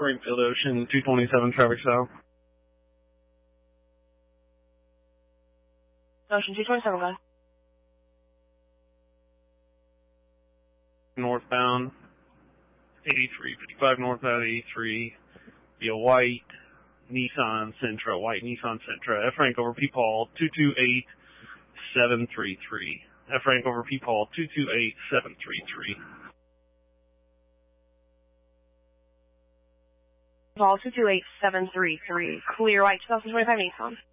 Springfield Ocean, 227 traffic south. Ocean 227, go ahead. Northbound, 8355 northbound 83, be a white Nissan Sentra, F rank over P Paul 228733. F rank over P Paul 228733. Paul 228733. Clear white 2025 Nissan.